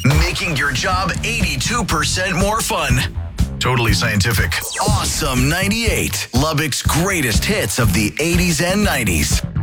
making your job 82% more fun. Totally scientific. Awesome 98. Lubbock's greatest hits of the 80s and 90s.